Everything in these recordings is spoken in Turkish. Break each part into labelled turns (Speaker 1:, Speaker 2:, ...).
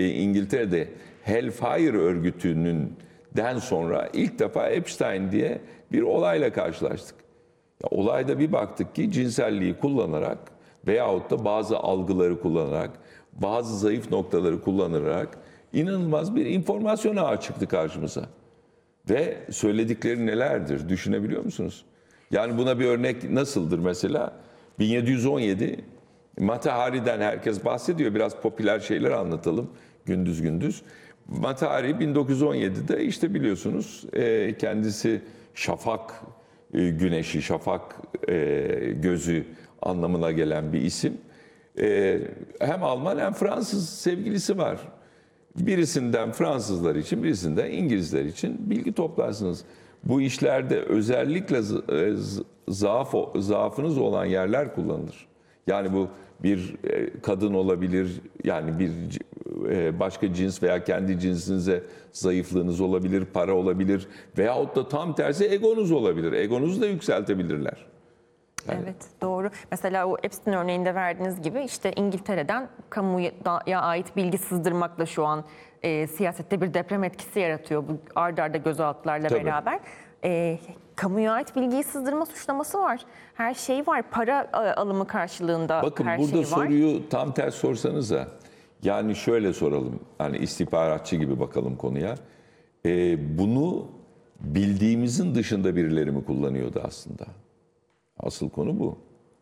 Speaker 1: İngiltere'de Hellfire örgütünün sonra ilk defa Epstein diye bir olayla karşılaştık. Ya, olayda bir baktık ki cinselliği kullanarak veyahut da bazı algıları kullanarak, bazı zayıf noktaları kullanarak inanılmaz bir informasyon ağı çıktı karşımıza. Ve söyledikleri nelerdir düşünebiliyor musunuz? Yani buna bir örnek nasıldır mesela? 1717 Mata Hari'den herkes bahsediyor. Biraz popüler şeyler anlatalım gündüz gündüz. Mata Hari 1917'de işte biliyorsunuz kendisi şafak güneşi, şafak gözü anlamına gelen bir isim. Hem Alman hem Fransız sevgilisi var. Birisinden Fransızlar için, birisinden İngilizler için bilgi toplarsınız. Bu işlerde özellikle zaafınız olan yerler kullanılır. Yani bu bir kadın olabilir, yani bir başka cins veya kendi cinsinize zayıflığınız olabilir, para olabilir veyahut da tam tersi egonuz olabilir. Egonuzu da yükseltebilirler. Yani.
Speaker 2: Evet, doğru. Mesela o Epstein örneğinde verdiğiniz gibi işte İngiltere'den kamuya ait bilgi sızdırmakla şu an siyasette bir deprem etkisi yaratıyor bu ard arda gözaltılarla
Speaker 1: Tabii.
Speaker 2: beraber. Kamuya ait bilgiyi sızdırma suçlaması var. Her şey var. Para alımı karşılığında
Speaker 1: Bakın,
Speaker 2: her
Speaker 1: burada
Speaker 2: şey var.
Speaker 1: soruyu tam ters sorsanıza, yani şöyle soralım, hani istihbaratçı gibi bakalım konuya. Bunu bildiğimizin dışında birileri mi kullanıyordu aslında? Asıl konu bu.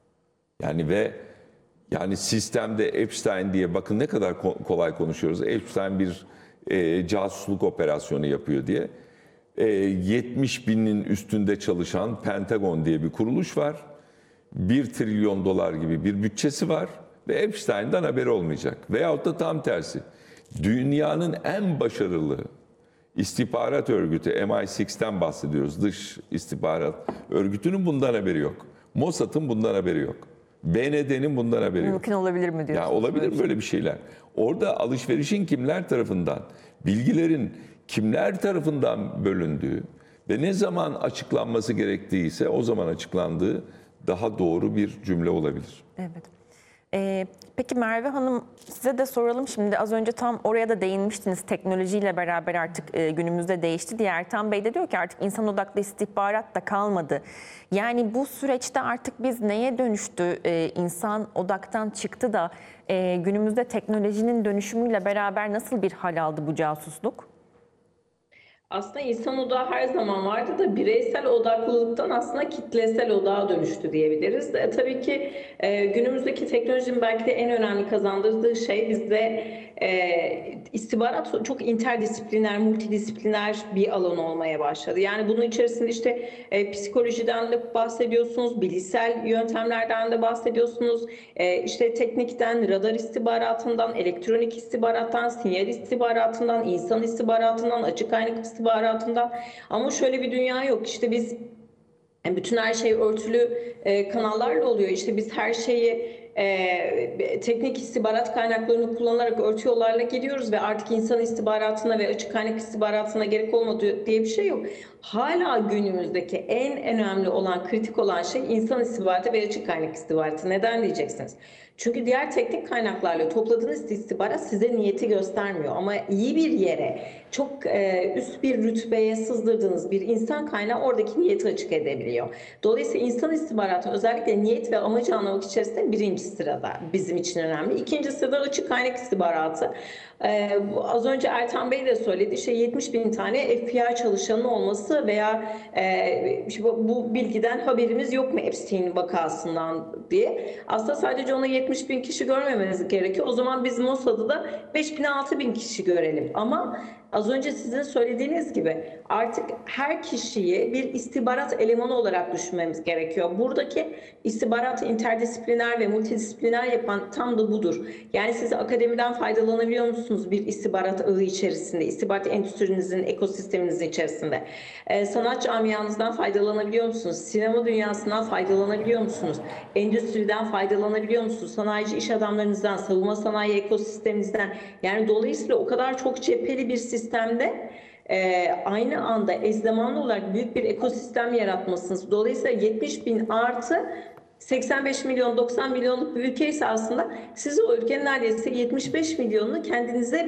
Speaker 1: Yani sistemde Epstein diye bakın ne kadar kolay konuşuyoruz. Epstein bir casusluk operasyonu yapıyor diye. 70 binin üstünde çalışan Pentagon diye bir kuruluş var. 1 trilyon dolar gibi bir bütçesi var ve Epstein'den haberi olmayacak. Veyahut da tam tersi. Dünyanın en başarılı istihbarat örgütü MI6'ten bahsediyoruz. Dış istihbarat örgütünün bundan haberi yok. Mossad'ın bundan haberi yok. BND'nin bundan haberi yok.
Speaker 2: Mümkün olabilir mi diyorsunuz?
Speaker 1: Ya olabilir böyle bir şeyler. Orada alışverişin kimler tarafından, bilgilerin kimler tarafından bölündüğü ve ne zaman açıklanması gerektiyse o zaman açıklandığı daha doğru bir cümle olabilir.
Speaker 2: Evet. Peki Merve Hanım, size de soralım şimdi. Az önce tam oraya da değinmiştiniz. Teknolojiyle beraber artık günümüzde değişti diye. Ertan Bey de diyor ki artık insan odaklı istihbarat da kalmadı. Yani bu süreçte artık biz neye dönüştü? İnsan odaktan çıktı da günümüzde teknolojinin dönüşümüyle beraber nasıl bir hal aldı bu casusluk?
Speaker 3: Aslında insan odağı her zaman vardı da bireysel odaklılıktan aslında kitlesel odağa dönüştü diyebiliriz. Tabii ki günümüzdeki teknolojinin belki de en önemli kazandırdığı şey bizde istihbarat çok interdisipliner, multidisipliner bir alan olmaya başladı. Yani bunun içerisinde işte psikolojiden de bahsediyorsunuz, bilişsel yöntemlerden de bahsediyorsunuz, işte teknikten, radar istihbaratından, elektronik istihbarattan, sinyal istihbaratından, insan istihbaratından, açık kaynak istihbaratından. Ama şöyle bir dünya yok. İşte biz bütün her şey örtülü kanallarla oluyor. İşte biz her şeyi teknik istihbarat kaynaklarını kullanarak örtü yollarla gidiyoruz ve artık insan istihbaratına ve açık kaynak istihbaratına gerek olmadığı diye bir şey yok. Hala günümüzdeki en önemli olan, kritik olan şey insan istihbaratı ve açık kaynak istihbaratı. Neden diyeceksiniz? Çünkü diğer teknik kaynaklarla topladığınız istihbarat size niyeti göstermiyor. Ama iyi bir yere, çok üst bir rütbeye sızdırdığınız bir insan kaynağı oradaki niyeti açık edebiliyor. Dolayısıyla insan istihbaratı özellikle niyet ve amacı anlamak içerisinde birinci sırada bizim için önemli. İkinci sırada açık kaynak istihbaratı. Az önce Ertan Bey de söyledi, işte 70 bin tane FBI çalışanı olması veya bu bilgiden haberimiz yok mu Epstein vakasından diye. Aslında sadece ona 70 bin kişi görmememiz gerekiyor. O zaman biz Mossad'ı da 5 bin 6 bin kişi görelim. Ama az önce sizin söylediğiniz gibi artık her kişiyi bir istihbarat elemanı olarak düşünmemiz gerekiyor. Buradaki istihbaratı interdisipliner ve multidisipliner yapan tam da budur. Yani siz akademiden faydalanabiliyor musunuz bir istihbarat ağı içerisinde, istihbarat endüstrinizin, ekosisteminizin içerisinde? Sanat camianızdan faydalanabiliyor musunuz? Sinema dünyasından faydalanabiliyor musunuz? Endüstriden faydalanabiliyor musunuz? Sanayici iş adamlarınızdan, savunma sanayi ekosisteminizden. Yani dolayısıyla o kadar çok cepheli bir sistemde aynı anda eş zamanlı olarak büyük bir ekosistem yaratmasınız. Dolayısıyla 70 bin artı 85 milyon 90 milyonluk bir ülke ise aslında siz o ülkenin neredeyse 75 milyonunu kendinize